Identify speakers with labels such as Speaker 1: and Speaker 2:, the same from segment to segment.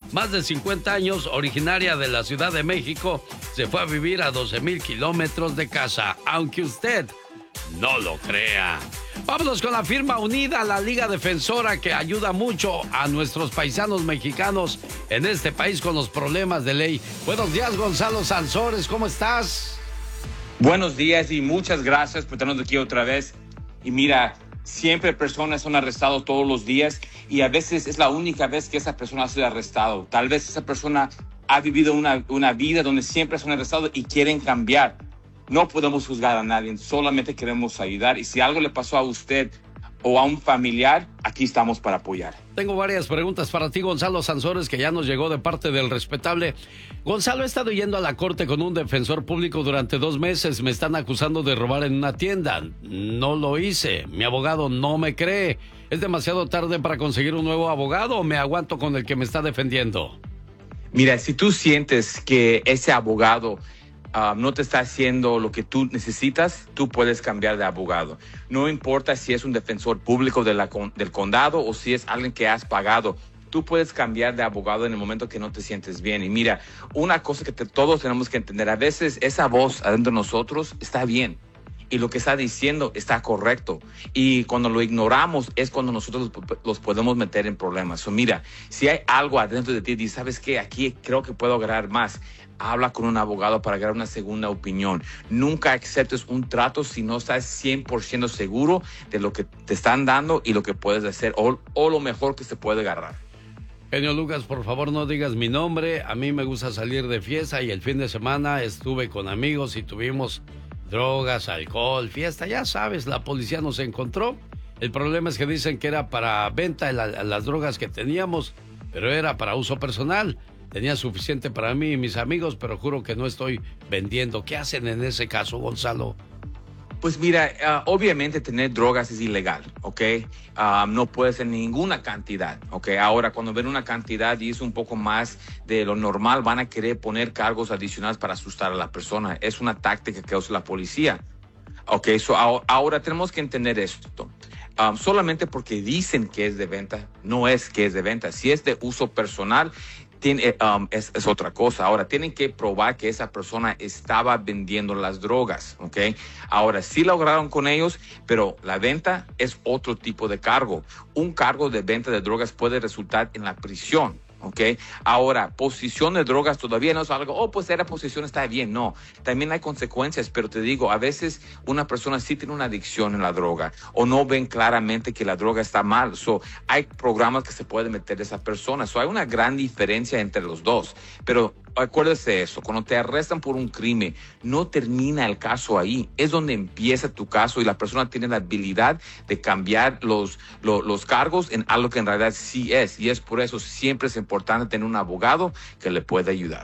Speaker 1: más de 50 años, originaria de la Ciudad de México, se fue a vivir a 12,000 kilómetros de casa, aunque usted no lo crea. Vámonos con la firma unida, la Liga Defensora, que ayuda mucho a nuestros paisanos mexicanos en este país con los problemas de ley. Buenos días, Gonzalo Sansores, ¿cómo estás?
Speaker 2: Buenos días y muchas gracias por tenernos aquí otra vez. Y mira, siempre personas son arrestadas todos los días y a veces es la única vez que esa persona ha sido arrestado. Tal vez esa persona ha vivido una vida donde siempre son arrestados y quieren cambiar. No podemos juzgar a nadie, solamente queremos ayudar. Y si algo le pasó a usted o a un familiar, aquí estamos para apoyar.
Speaker 1: Tengo varias preguntas para ti, Gonzalo Sansores, que ya nos llegó de parte del respetable. Gonzalo, he estado yendo a la corte con un defensor público durante 2 meses. Me están acusando de robar en una tienda. No lo hice. Mi abogado no me cree. ¿Es demasiado tarde para conseguir un nuevo abogado o me aguanto con el que me está defendiendo?
Speaker 2: Mira, si tú sientes que ese abogado no te está haciendo lo que tú necesitas, tú puedes cambiar de abogado. No importa si es un defensor público del condado o si es alguien que has pagado. Tú puedes cambiar de abogado en el momento que no te sientes bien. Y mira, una cosa que todos tenemos que entender, a veces esa voz adentro de nosotros está bien y lo que está diciendo está correcto. Y cuando lo ignoramos es cuando nosotros los podemos meter en problemas. So, mira, si hay algo adentro de ti y ¿sabes qué? Aquí creo que puedo agarrar más. Habla con un abogado para agarrar una segunda opinión. Nunca aceptes un trato si no estás 100% seguro de lo que te están dando y lo que puedes hacer o lo mejor que se puede agarrar.
Speaker 1: Genio Lucas, por favor no digas mi nombre. A mí me gusta salir de fiesta y el fin de semana estuve con amigos y tuvimos drogas, alcohol, fiesta. Ya sabes, la policía nos encontró. El problema es que dicen que era para venta las drogas que teníamos, pero era para uso personal. Tenía suficiente para mí y mis amigos, pero juro que no estoy vendiendo. ¿Qué hacen en ese caso, Gonzalo?
Speaker 2: Pues mira, obviamente tener drogas es ilegal, ¿ok? No puede ser ninguna cantidad, ¿ok? Ahora, cuando ven una cantidad y es un poco más de lo normal, van a querer poner cargos adicionales para asustar a la persona. Es una táctica que usa la policía, ¿ok? Ahora tenemos que entender esto. Solamente porque dicen que es de venta, no es que es de venta. Si es de uso personal, es otra cosa. Ahora, tienen que probar que esa persona estaba vendiendo las drogas, ¿ok? Ahora, sí lograron con ellos, pero la venta es otro tipo de cargo. Un cargo de venta de drogas puede resultar en la prisión, ¿ok? Ahora, posesión de drogas todavía no es algo, pues era posesión, está bien. No, también hay consecuencias, pero te digo, a veces una persona sí tiene una adicción en la droga o no ven claramente que la droga está mal. Hay programas que se pueden meter a esa persona. Hay una gran diferencia entre los dos, pero acuérdese eso, cuando te arrestan por un crimen, no termina el caso ahí, es donde empieza tu caso y la persona tiene la habilidad de cambiar los cargos en algo que en realidad sí es, y es por eso siempre es importante tener un abogado que le pueda ayudar.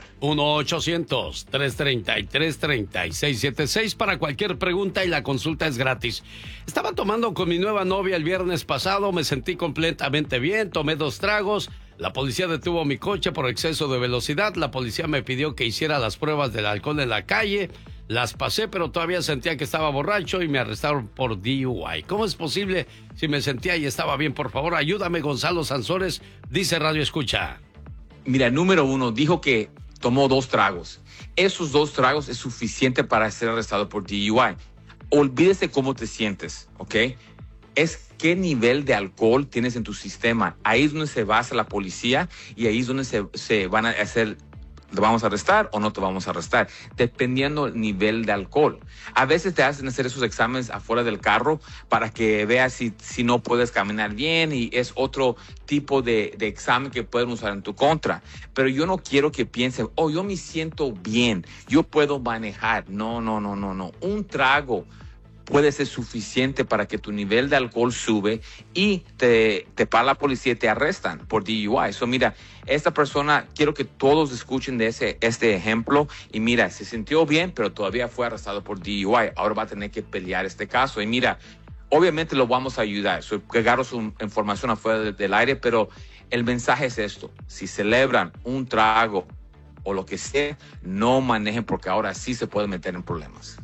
Speaker 1: 1-800-333-3676 para cualquier pregunta y la consulta es gratis. Estaba tomando con mi nueva novia el viernes pasado, me sentí completamente bien, tomé 2 tragos. La policía detuvo mi coche por exceso de velocidad. La policía me pidió que hiciera las pruebas del alcohol en la calle. Las pasé, pero todavía sentía que estaba borracho y me arrestaron por DUI. ¿Cómo es posible si me sentía y estaba bien? Por favor, ayúdame, Gonzalo Sansores, dice Radio Escucha.
Speaker 2: Mira, número 1, dijo que tomó 2 tragos. Esos 2 tragos es suficiente para ser arrestado por DUI. Olvídese cómo te sientes, ¿ok? Es qué nivel de alcohol tienes en tu sistema. Ahí es donde se basa la policía y ahí es donde se van a hacer, ¿te vamos a arrestar o no te vamos a arrestar? Dependiendo del nivel de alcohol. A veces te hacen hacer esos exámenes afuera del carro para que veas si no puedes caminar bien y es otro tipo de examen que pueden usar en tu contra. Pero yo no quiero que piensen, yo me siento bien, yo puedo manejar. No. Un trago puede ser suficiente para que tu nivel de alcohol sube y te para la policía y te arrestan por DUI. Mira, esta persona, quiero que todos escuchen de este ejemplo y mira, se sintió bien, pero todavía fue arrestado por DUI. Ahora va a tener que pelear este caso. Y mira, obviamente lo vamos a ayudar. Que agarro su información afuera del aire, pero el mensaje es esto. Si celebran un trago o lo que sea, no manejen porque ahora sí se pueden meter en problemas.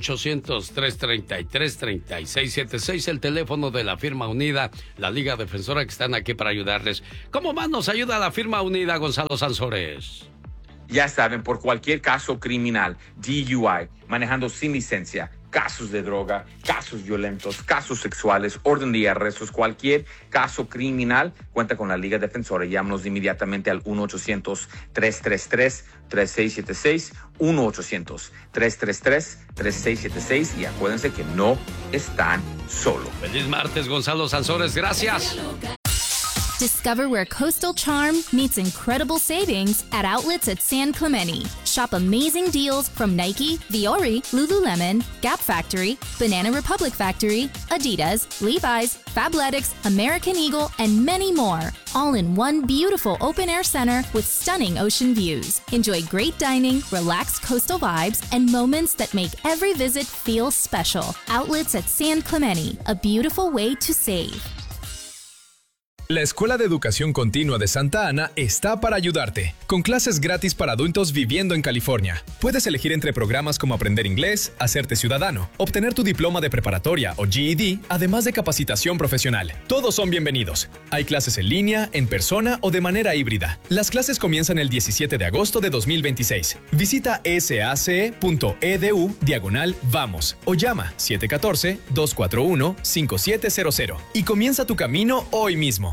Speaker 1: 1-800-333-3676, el teléfono de la Firma Unida, la Liga Defensora, que están aquí para ayudarles. ¿Cómo más nos ayuda la Firma Unida, Gonzalo Sansores?
Speaker 2: Ya saben, por cualquier caso criminal, DUI, manejando sin licencia, casos de droga, casos violentos, casos sexuales, orden de arrestos, cualquier caso criminal, cuenta con la Liga Defensora. Llámanos inmediatamente al 1-800-333-3676, 1-800-333-3676 y acuérdense que no están solos.
Speaker 1: Feliz martes, Gonzalo Sansores, gracias.
Speaker 3: Discover where coastal charm meets incredible savings at outlets at San Clemente. Shop amazing deals from Nike, Viore, Lululemon, Gap Factory, Banana Republic Factory, Adidas, Levi's, Fabletics, American Eagle, and many more. All in one beautiful open-air center with stunning ocean views. Enjoy great dining, relaxed coastal vibes, and moments that make every visit feel special. Outlets at San Clemente, a beautiful way to save.
Speaker 4: La Escuela de Educación Continua de Santa Ana está para ayudarte, con clases gratis para adultos viviendo en California. Puedes elegir entre programas como aprender inglés, hacerte ciudadano, obtener tu diploma de preparatoria o GED, además de capacitación profesional. Todos son bienvenidos. Hay clases en línea, en persona o de manera híbrida. Las clases comienzan el 17 de agosto de 2026. Visita sace.edu/vamos o llama 714-241-5700 y comienza tu camino hoy mismo.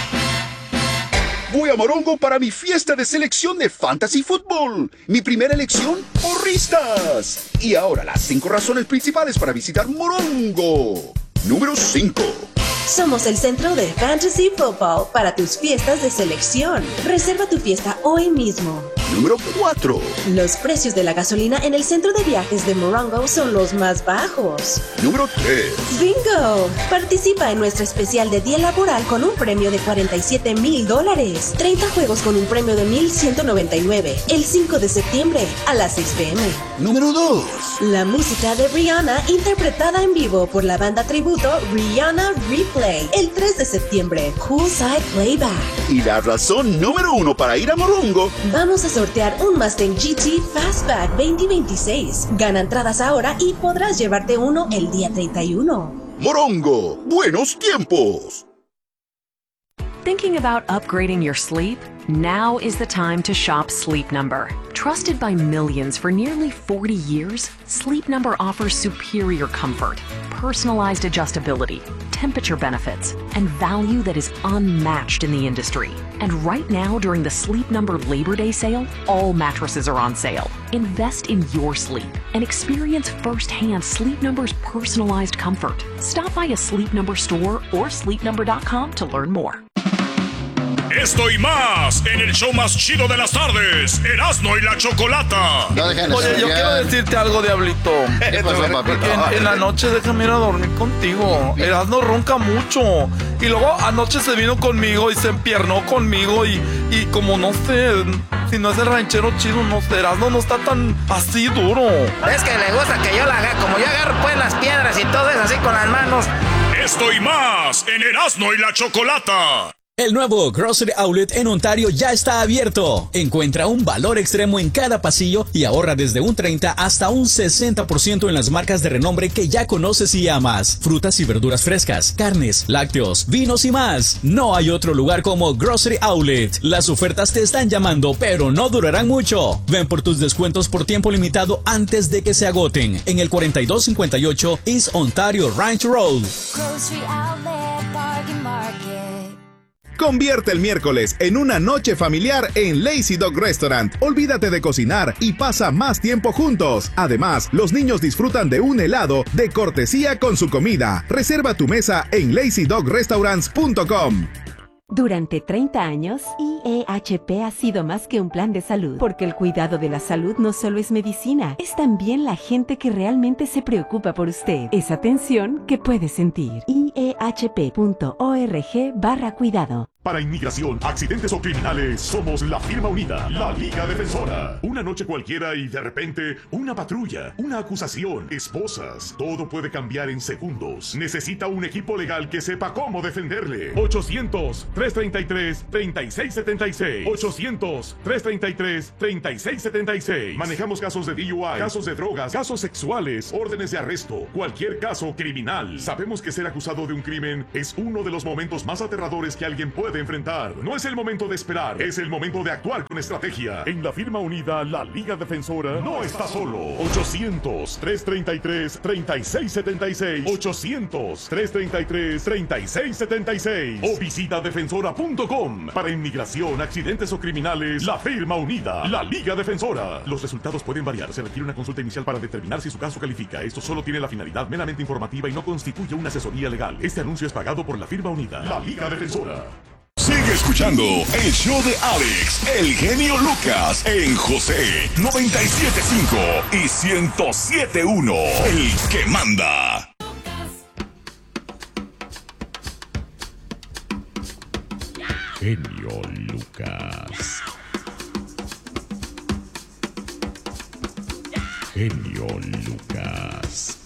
Speaker 5: Voy a Morongo para mi fiesta de selección de Fantasy Football. Mi primera elección, porristas. Y ahora las 5 razones principales para visitar Morongo. Número 5.
Speaker 6: Somos el centro de Fantasy Football para tus fiestas de selección. Reserva tu fiesta hoy mismo.
Speaker 5: Número 4.
Speaker 6: Los precios de la gasolina en el centro de viajes de Morongo son los más bajos.
Speaker 5: Número 3.
Speaker 6: ¡Bingo! Participa en nuestro especial de día laboral con un premio de $47,000. 30 juegos con un premio de $1,199. El 5 de septiembre a las 6 p.m.
Speaker 5: Número 2.
Speaker 6: La música de Rihanna interpretada en vivo por la banda tributo Rihanna Replay. El 3 de septiembre, Poolside Playback.
Speaker 5: Y la razón número 1 para ir a Morongo.
Speaker 6: Vamos a sortear un Mustang GT Fastback 2026. Gana entradas ahora y podrás llevarte uno el día 31.
Speaker 5: Morongo, buenos tiempos.
Speaker 7: Thinking about upgrading your sleep? Now is the time to shop Sleep Number. Trusted by millions for nearly 40 years, Sleep Number offers superior comfort, personalized adjustability, temperature benefits, and value that is unmatched in the industry. And right now, during the Sleep Number Labor Day sale, all mattresses are on sale. Invest in your sleep and experience firsthand Sleep Number's personalized comfort. Stop by a Sleep Number store or sleepnumber.com to learn more.
Speaker 8: Esto y más en el show más chido de las tardes, Erasmo y la Chocolata.
Speaker 9: Oye, yo quiero decirte algo, Diablito.
Speaker 5: ¿Qué pasó, papi?
Speaker 9: Porque en la noche déjame ir a dormir contigo. Erasmo ronca mucho. Y luego anoche se vino conmigo y se empiernó conmigo y como no sé, si no es el ranchero chido, no sé, Erasmo no está tan así duro.
Speaker 10: Es que le gusta que yo la haga, como yo agarro pues las piedras y todo eso así con las manos.
Speaker 8: Esto y más en Erasmo y la Chocolata.
Speaker 11: El nuevo Grocery Outlet en Ontario ya está abierto. Encuentra un valor extremo en cada pasillo y ahorra desde un 30 hasta un 60% en las marcas de renombre que ya conoces y amas. Frutas y verduras frescas, carnes, lácteos, vinos y más. No hay otro lugar como Grocery Outlet. Las ofertas te están llamando, pero no durarán mucho. Ven por tus descuentos por tiempo limitado antes de que se agoten. En el 4258 East Ontario Ranch Road.
Speaker 12: Grocery Outlet, Bargain Market.
Speaker 13: Convierte el miércoles en una noche familiar en Lazy Dog Restaurant. Olvídate de cocinar y pasa más tiempo juntos. Además, los niños disfrutan de un helado de cortesía con su comida. Reserva tu mesa en lazydogrestaurants.com.
Speaker 14: Durante 30 años, IEHP ha sido más que un plan de salud, porque el cuidado de la salud no solo es medicina, es también la gente que realmente se preocupa por usted. Es atención que puede sentir. IEHP.org/cuidado.
Speaker 15: Para inmigración, accidentes o criminales, somos la firma unida, la Liga Defensora. Una noche cualquiera y de repente, una patrulla, una acusación, esposas. Todo puede cambiar en segundos. Necesita un equipo legal que sepa cómo defenderle. 800-333-3676. 800-333-3676. Manejamos casos de DUI, casos de drogas, casos sexuales, órdenes de arresto, cualquier caso criminal. Sabemos que ser acusado de un crimen es uno de los momentos más aterradores que alguien puede enfrentar. No es el momento de esperar, es el momento de actuar con estrategia. En la firma unida, la Liga Defensora no está solo. 800-333-3676. 800-333-3676. O visita defensora.com. Para inmigración, accidentes o criminales, la firma unida, la Liga Defensora. Los resultados pueden variar. Se requiere una consulta inicial para determinar si su caso califica. Esto solo tiene la finalidad meramente informativa y no constituye una asesoría legal. Este anuncio es pagado por la firma unida, la Liga Defensora.
Speaker 8: Sigue escuchando el show de Alex, el genio Lucas, en José 97.5 y 107.1, el que manda.
Speaker 16: Genio Lucas. Genio Lucas.